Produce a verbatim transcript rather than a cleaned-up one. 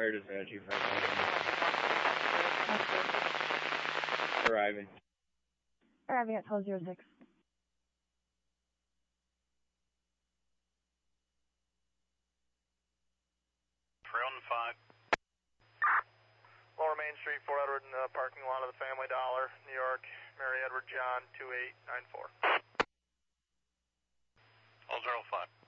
Fire dispatch, you five thousand. Arriving. Arriving at twelve oh six. Trail five. Lower Main Street, Fort Edward, in the parking lot of the Family Dollar, New York, Mary Edward John, two eight nine four. All zero five.